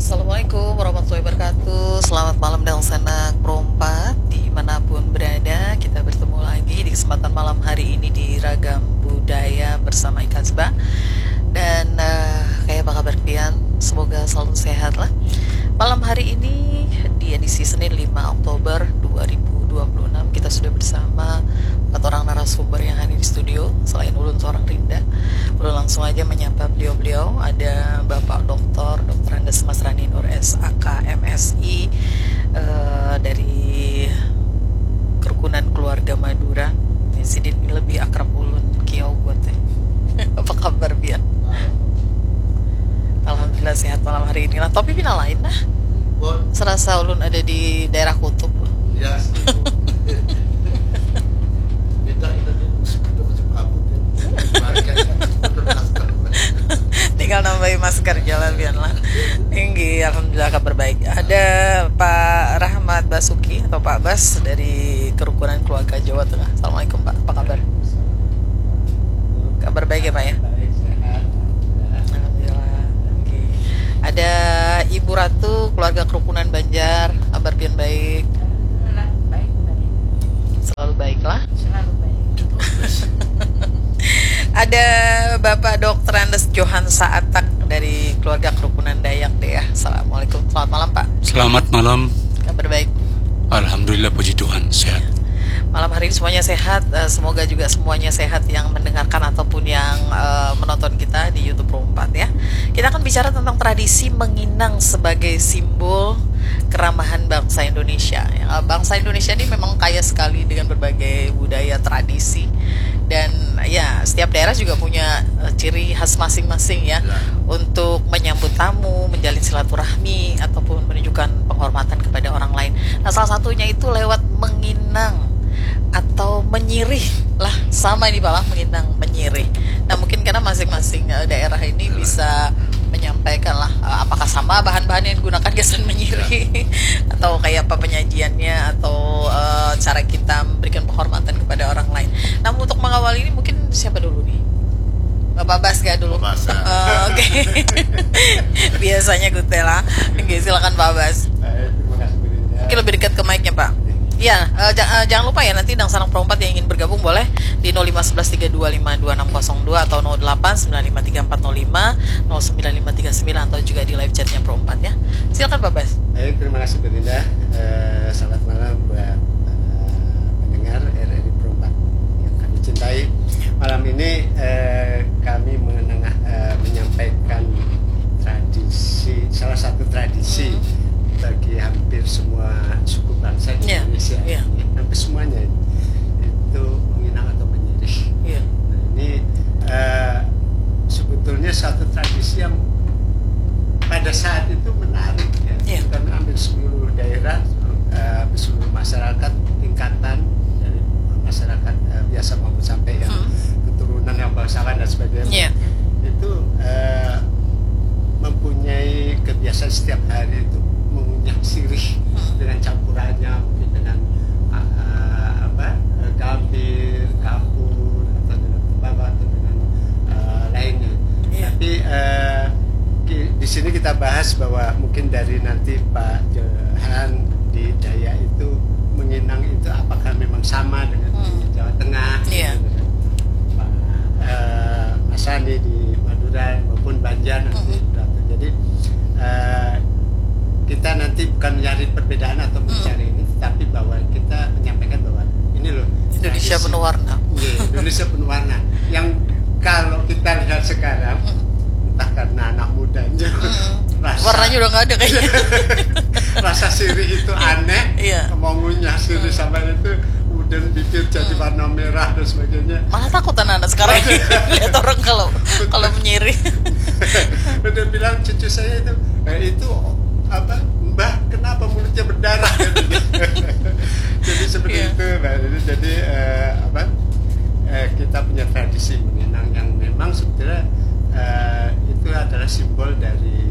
Assalamualaikum warahmatullahi wabarakatuh. Selamat malam dan sanak perompak dimanapun berada. Kita bertemu lagi di kesempatan malam hari ini di Ragam Budaya bersama Ikazba. Dan kayak apa kabar kalian? Semoga selalu sehat lah. Malam hari ini di edisi Senin 5 Oktober 2026 kita sudah bersama 4 orang narasumber yang hadir di studio. Selain Ulun seorang Rinda, Ulun langsung aja menyapa beliau-beliau. Ada Bapak Dr. Andes Mas Rani Nur SAK MSI dari Kerukunan Keluarga Madura. Sidin lebih akrab Ulun Kiau buat teh. Apa kabar Bian? Alhamdulillah sehat malam hari ini lah. Tapi pina lain lah. Serasa Ulun ada di daerah kutub. Ya, tinggal nambahin masker jalan Bian lah. Tinggi, alhamdulillah kabar baik. Ada Pak Rahmat Basuki atau Pak Bas dari Kerukunan Keluarga Jawa Tengah. Assalamualaikum Pak, apa kabar? Kabar baik ya Pak ya? Alhamdulillah. Oke. Ada Ibu Ratu Keluarga Kerukunan Banjar, kabar Bian baik? Baik. Selalu baiklah. Selalu baik. Ada Bapak Dr. Andes Johan Saatak dari keluarga Kerukunan Dayak Deah. Assalamualaikum, selamat malam Pak. Selamat malam. Kabar baik? Alhamdulillah, puji Tuhan, sehat. Malam hari ini semuanya sehat. Semoga juga semuanya sehat yang mendengarkan ataupun yang menonton kita di YouTube Pro 4 ya. Kita akan bicara tentang tradisi menginang sebagai simbol keramahan bangsa Indonesia. Bangsa Indonesia ini memang kaya sekali dengan berbagai budaya tradisi. Dan ya setiap daerah juga punya ciri khas masing-masing ya, untuk menyambut tamu, menjalin silaturahmi ataupun menunjukkan penghormatan kepada orang lain. Nah, salah satunya itu lewat menginang atau menyirih lah, sama ini Pak, menginang, menyirih. Nah, mungkin karena masing-masing daerah ini bisa menyampaikan lah apakah sama bahan-bahan yang digunakan kesan menyirih atau kayak apa penyajiannya atau cara kita memberikan penghormatan kepada orang lain. Nah, untuk mengawali ini mungkin siapa dulu nih? Bapak Bas gak dulu? Oke. Biasanya Gutela. Oke, silakan Pak Bas. Mungkin lebih dekat ke mic-nya Pak. Ya, jangan lupa ya, nanti Dang Sanak Perompat yang ingin bergabung boleh di 051132520602 atau 08953405 09539 atau juga di live chatnya Perompat ya. Silakan Pak Bas. Baik, terima kasih Bu Rinda. Selamat malam buat pendengar RRI Perompat yang kami cintai. Malam ini kami menyampaikan tradisi, salah satu tradisi bagi hampir semua suku bangsa di Indonesia. Hampir semuanya itu menginang atau menyirih. Nah, ini sebetulnya satu tradisi yang pada saat itu menarik ya, karena hampir seluruh daerah, seluruh masyarakat tingkatan dari masyarakat biasa maupun sampai yang keturunan yang bangsawan dan sebagainya itu mempunyai kebiasaan setiap hari itu mengunyah sirih dengan campurannya mungkin dengan gambir, kapur atau dengan tembakau atau dengan lainnya. Tapi di sini kita bahas bahwa mungkin dari nanti Pak Johan di Dayak itu menginang itu apakah memang sama dengan di Jawa Tengah, dengan Pak Mas Andi di Madura maupun Banjar nanti. Jadi kita nanti bukan mencari perbedaan atau mencari ini, tapi bahwa kita menyampaikan bahwa ini loh Indonesia penuh warna. Indonesia penuh warna. Yang kalau kita lihat sekarang, entah karena anak mudanya, warnanya udah nggak ada kayaknya. Rasa sirih itu aneh. Mau ngunyah sirih sampai itu kemudian bibir jadi warna merah dan sebagainya. Malah takut anak-anak sekarang lihat orang kalau menyirih. Udah bilang cucu saya itu apa, Mbah kenapa mulutnya berdarah gitu. Jadi seperti itu Mbak. Jadi kita punya tradisi menginang yang memang sebetulnya itu adalah simbol dari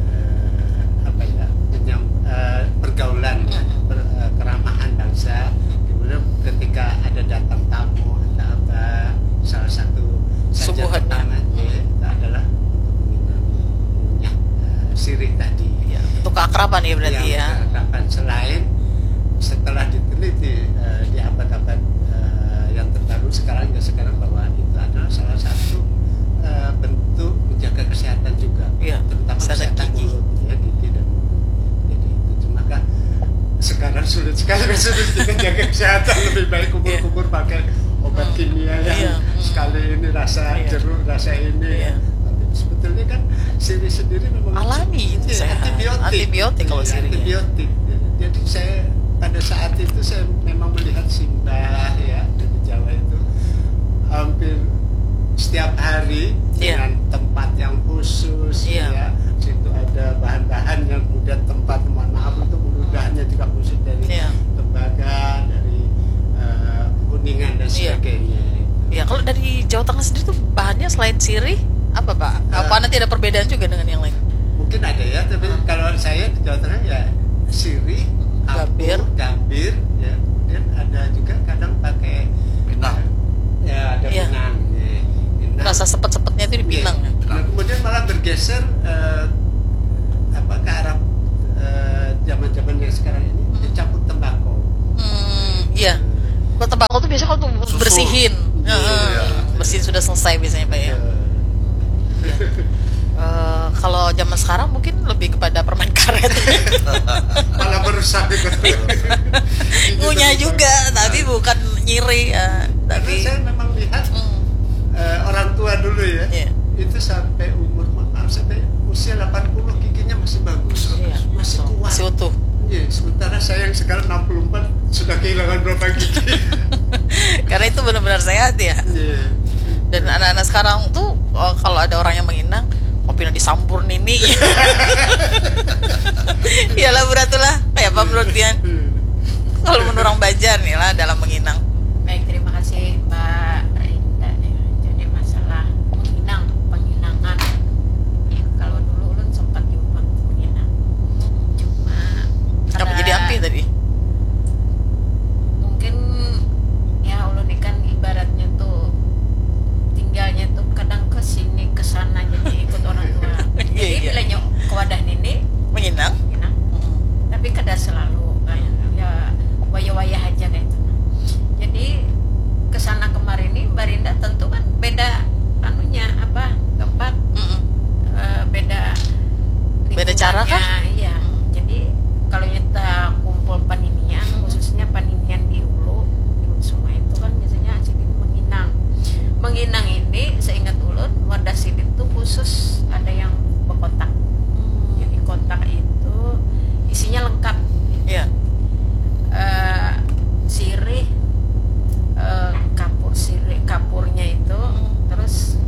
pergaulan keramahan bangsa. Kemudian ketika ada datang tamu atau apa, salah satu saja pertama itu adalah untuk menginang sirih tadi. keakraban ya berarti ya. Keakraban. Selain setelah diteliti di abad-abad yang terbaru sekarang bahwa itu adalah salah satu bentuk menjaga kesehatan juga, Iya, terutama kesehatan kesehatan gigi. mulut, ya, gigi dan mulut. Jadi itu maka sekarang sulit sekali kita jaga kesehatan, lebih baik kubur-kubur pakai obat kimia yang Iya. sekali ini rasa Iya. jeruk, rasa ini. Iya. Tapi sebetulnya kan sirih sendiri memang Alami itu Iya, sehat. Antibiotik kalau Iya, sirih, ya. antibiotik. Jadi saya pada saat itu saya memang melihat simbah ya di Jawa itu hampir setiap hari Iya. dengan tempat yang khusus, Iya. ya. Situ ada bahan-bahan yang kemudian tempat maaf itu ludahnya juga khusus dari Iya. tembaga, dari kuningan dan Iya. sebagainya. Ya, kalau dari Jawa Tengah sendiri tuh bahannya selain sirih apa Pak? Apa nanti ada perbedaan juga dengan yang lain? Mungkin ada ya, tapi kalau saya di Jawa Tengah ya sirih, Gambir. gambir, ya. Kemudian ada juga kadang pakai Pinang. ya ada Iya. pinang, ya. Pinang. Rasa sepet-sepetnya itu di Pinang ya. Nah, kemudian malah bergeser ke arah zaman-zaman yang sekarang ini dicampur tembakau. Iya. Kalau tembakau tuh biasanya kalau tuh Susu. bersihin. Iya. Bersihin sudah selesai biasanya Pak ya. Kalau zaman sekarang mungkin lebih kepada permen karet. Malah merusak gitu. Ngunyah juga, tapi bukan nyiri ya. Tapi Tapi saya memang lihat orang tua dulu ya, Iya. itu sampai umur sampai usia 80 giginya masih bagus, Iya. masih kuat. masih utuh. Iya, sementara saya yang sekarang 64 sudah kehilangan berapa gigi. Karena itu benar-benar sehat ya. Iya. Dan anak-anak sekarang tuh kalau ada orang yang menginang, kopinya disambur nini. Iyalah beratulah kayak apa menurut Dian? Kalau menurut orang Banjar nih lah dalam menginang. Baik, terima kasih Mbak Rinda. Jadi masalah penginangan. Kalau dulu ulun sempat jumpa penginang. Cuma Kenapa ada- jadi api tadi? Mungkin ya ulun ini kan ibaratnya tuh tinggalnya tuh kadang ke sini ke sana jadi ikut orang tua. Jadi Iya, iya. bila nyok ke wadah nini Menginang? penginang. Tapi kada selalu kan ya wayah-wayah aja kayak itu. Jadi kesana kemarin ini Mbak Rinda tentu kan beda anunya apa tempat beda Beda cara kah? lingkungannya, iya. Jadi kalau kita kumpul paninian khususnya paninian di Ulu semua itu kan biasanya sidin menginang ini seingat ulun wadah sidin tuh khusus ada yang berkotak. Jadi kotak itu isinya lengkap. Iya. Sirih, kapurnya itu, terus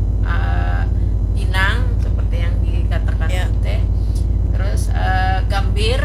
pinang seperti yang dikatakan Iya. teh, terus gambir,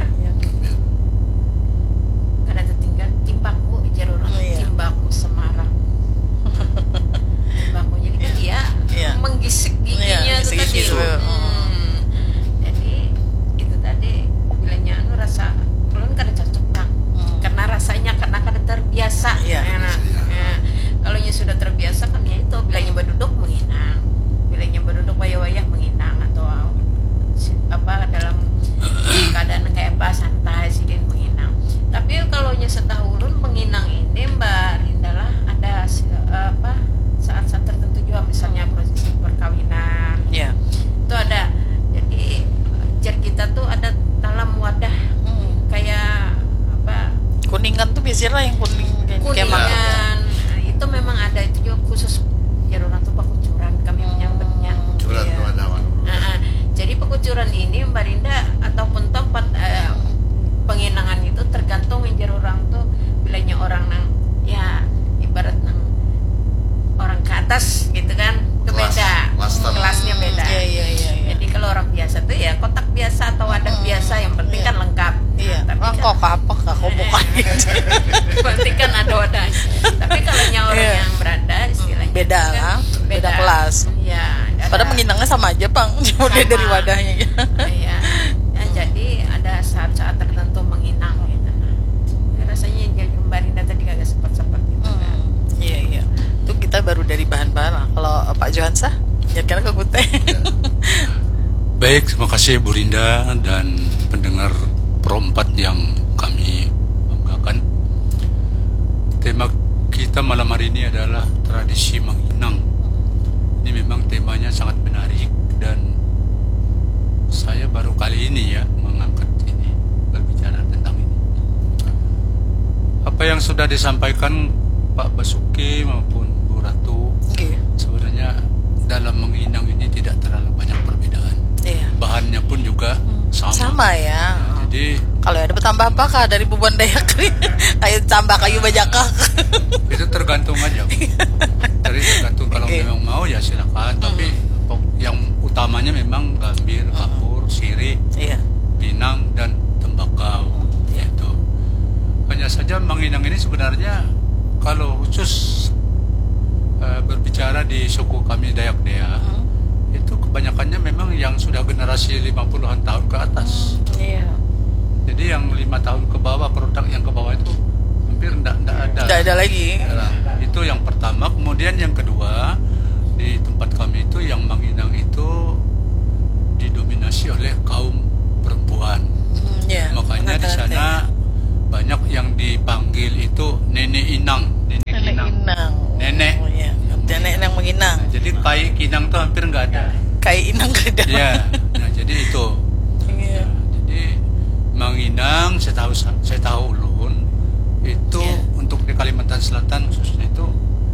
kada tertinggal timbaku jar orang Iya. timbaku Semarang. Timbaku jadi kan dia Iya. menggisik giginya Iya, itu gisik-gisik tadi. itu. Jadi itu tadi bilangnya rasa belum kada cocok Kang. Karena rasanya karena kada terbiasa. Iya. Kalau sudah terbiasa kan ya itu bilangnya berduduk menginang, bilangnya berduduk wayah-wayah menginang atau apa dalam keadaan kayak apa santai sidin menginang. Tapi kalau setahu ulun menginang ini Mbak Rinda lah ada apa saat-saat tertentu juga misalnya prosesi perkawinan Iya. itu ada. Jadi jar kita tuh ada dalam wadah kayak apa Kuningan tuh biasanya yang kuning kayak kuningan. ya. Itu memang ada itu juga khusus jar orang tuh pakucuran kami menyambutnya. Curhat Iya. kewadawan. Jadi pakucuran ini Mbak Rinda ataupun tempat penginangan itu tergantung jar orang tuh bilanya orang nang ya ibarat nang orang ke atas gitu kan itu Kelas, beda master. kelasnya beda. Iya, iya, iya, iya. Jadi kalau orang biasa tuh ya kotak biasa atau wadah biasa yang penting Iya. kan lengkap. Iya. Tapi Oh, kan, kok apa kok bukan gitu. penting kan ada wadah. Tapi kalau orang Iya. yang berada istilahnya Beda itu lah, beda kelas. Iya. ada- Padahal menginangnya sama aja, Bang. Cuma dia Sama. dari wadahnya. Iya. Ya, jadi ada saat-saat tertentu menginang gitu. Ya, rasanya jadi Mbak Rinda tadi kagak sempat gitu kan. Iya, iya. Itu kita baru dari bahan-bahan. Kalau Pak Johansa, ya kan ke Kute. Baik, terima kasih Bu Rinda dan pendengar Pro 4 yang kami banggakan. Tema kita malam hari ini adalah tradisi menginang. Ini memang temanya sangat menarik dan saya baru kali ini ya mengangkat ini, berbicara tentang ini. Apa yang sudah disampaikan Pak Basuki maupun Bu Ratu, sebenarnya dalam menginang ini tidak terlalu banyak perbedaan. Iya. Bahannya pun juga sama. Sama ya. Jadi Kalau ada bertambah apakah dari beban Dayak kayu tambah kayu bajakak? itu tergantung aja. Jadi tergantung kalau Oke. memang mau ya silakan. Tapi yang utamanya memang gambir, kapur, sirih, Iya. pinang dan tembakau. Itu. Hanya saja menginang ini sebenarnya kalau khusus berbicara di suku kami Dayak Dea, itu kebanyakannya memang yang sudah generasi 50-an tahun ke atas. Iya. Jadi yang 5 tahun ke bawah, produk yang ke bawah itu hampir tidak ada. Tidak ada lagi. Nah, itu yang pertama. Kemudian yang kedua, di tempat kami itu yang menginang itu didominasi oleh kaum perempuan. Iya. Makanya di sana banyak yang dipanggil itu nenek inang, nenek Nenek inang. inang. Nenek. Oh, iya. Nenek yang menginang. Nah, jadi kai kinang tuh hampir nggak ada. Kayak inang gak ada. Ya, nah jadi itu. Iya. Jadi menginang saya tahu ulun itu Iya. untuk di Kalimantan Selatan khususnya itu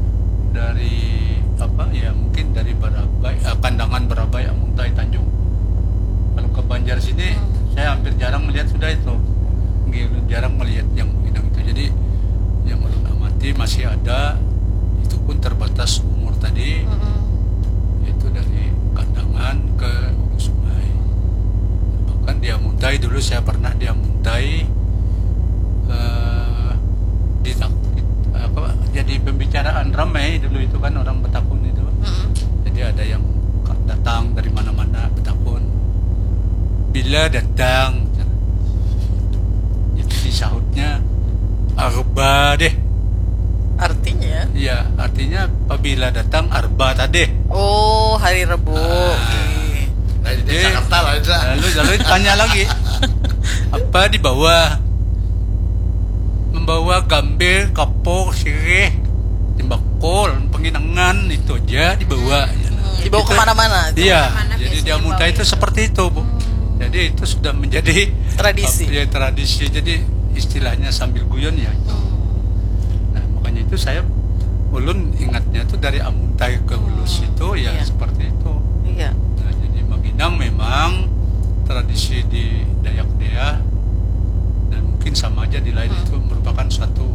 dari apa ya mungkin dari Barabai, Kandangan Barabai, Amuntai, Tanjung. Kalau ke Banjar sini saya hampir jarang melihat sudah itu. Jarang melihat yang menginang itu. Jadi yang ulun amati masih ada, itu pun terbatas umur tadi. Itu dari Kandangan ke Hulu Sungai. Bahkan dia Muntai dulu saya pernah dia Muntai jadi pembicaraan ramai dulu itu kan orang Betakun itu. Jadi ada yang datang dari mana-mana Betakun. Bila datang, jadi disahutnya arba deh. Artinya? Iya, artinya apabila datang arba tadi. Oh, hari Rabu. Oke. Dari Jadi, Jakarta lah itu. Lalu tanya lagi, apa dibawa? Membawa gambir, kapur, sirih, tembakau, penginangan itu aja dibawa. Dibawa Itu- kemana-mana. Iya, Kemana-mana jadi biasanya dia muntah bawa itu itu. seperti itu, Bu. Jadi itu sudah menjadi Tradisi. Ya, tradisi. Jadi istilahnya sambil guyon ya. Nah, makanya itu saya ulun ingatnya tuh dari Amuntai ke Hulus itu ya Iya. seperti itu. Iya. Nah, jadi menginang memang tradisi di Dayak Dea dan mungkin sama aja di lain itu merupakan suatu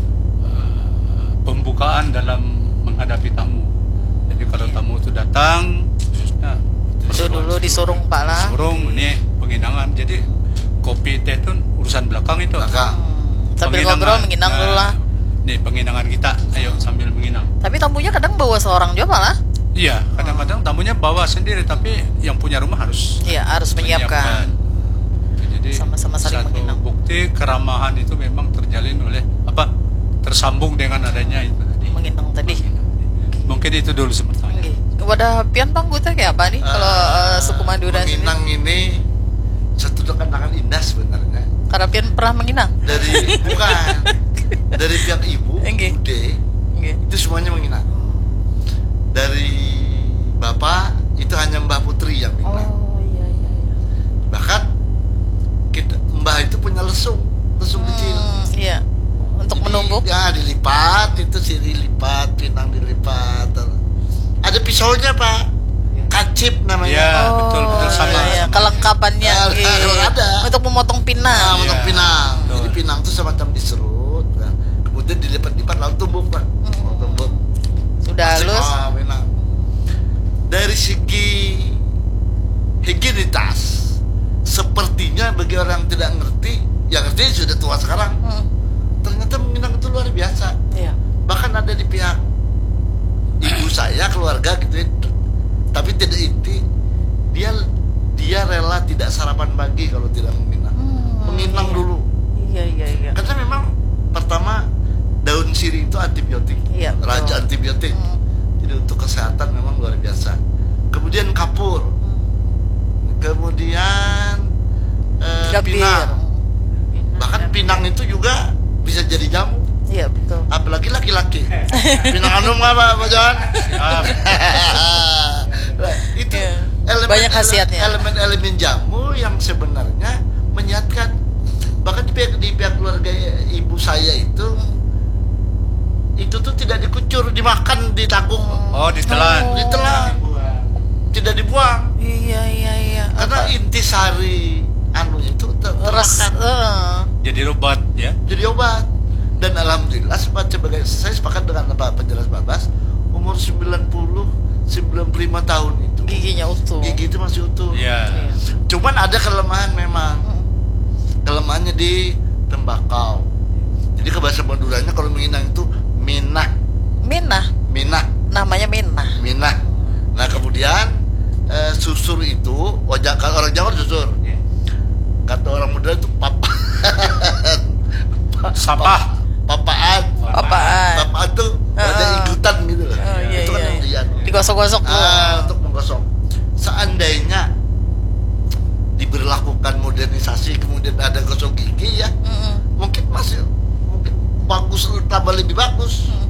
pembukaan dalam menghadapi tamu. Jadi kalau tamu itu datang khususnya Itu dulu disurung Pak lah. surung ini penginangan. Jadi kopi teh itu urusan belakang itu. Sambil Penginangan. ngobrol menginang dulu lah. Nih penginangan kita, ayo sambil menginang. Tapi tamunya kadang bawa seorang juga malah. Iya, kadang-kadang tamunya bawa sendiri, tapi yang punya rumah harus Iya, harus menyiapkan. Jadi Sama-sama saling satu menginang. bukti keramahan itu memang terjalin oleh tersambung dengan adanya itu tadi. Menginang tadi. Mungkin itu dulu sementara. Oke. Wadah pian Bang Gute kayak apa nih kalau suku Madura sini? Menginang ini satu kenangan indah sebenarnya. Karena pian pernah menginang. Dari bukan dari pihak ibu, Oke. bude Oke. itu semuanya menginang. Dari bapak itu hanya Mbah Putri yang menginang. Oh iya iya. Bahkan Mbah itu punya lesung kecil. Iya. Untuk Jadi, menumbuk. ya dilipat, itu sirih lipat, pinang dilipat. Ada pisaunya Pak, kacip namanya. Iya, betul sama. Iya, iya. Kelengkapannya. Ah, Oke. kalau ada. Untuk memotong Nah, pinang. untuk Iya, pinang. betul. Jadi pinang itu semacam diserut, kan. Kemudian dilipat-lipat lalu tumbuk Pak. Tumbuk. Sudah halus. Pinang. Dari segi higienitas, sepertinya bagi orang yang tidak ngerti, yang ngerti sudah tua sekarang. Ternyata menginang itu luar biasa. Iya. Bahkan ada di pihak ibu saya, keluarga gitu ya, tapi tidak inti, dia rela tidak sarapan pagi kalau tidak menginang. Menginang iya. dulu. Iya iya iya. Karena memang pertama daun sirih itu antibiotik, Iya, betul. raja antibiotik. Jadi untuk kesehatan memang luar biasa. Kemudian kapur, kemudian Gambir. pinang. Bahkan pinang itu juga bisa jadi jamu, Iya betul. apalagi laki-laki. Pinang anu apa Pak Johan? Nah, itu Iya. Banyak khasiatnya. elemen-elemen jamu yang sebenarnya menyehatkan. Bahkan di pihak keluarga ibu saya itu tuh tidak dikucur, dimakan, ditanggung, Oh, ditelan. ditelan, tidak dibuang. Iya. Karena intisari anunya itu termakan, Jadi obat ya. jadi obat. Dan alhamdulillah saya sepakat dengan Pak Penjelas Babas, umur 95 tahun itu Giginya utuh. gigi itu masih utuh. Iya. Cuman ada kelemahan memang. Kelemahannya di tembakau. Jadi ke bahasa Maduranya kalau Minang itu minah, Minah. Namanya Minah. minah. Nah kemudian susur itu, kalau orang Jawa susur. Kata orang muda itu Sapah. papaan. Apaan? Papaan tuh ada igutan gitu loh. Oh, iya, Itu kan iya. yang dia. Digosok-gosok tuh. Untuk menggosok. Seandainya diberlakukan modernisasi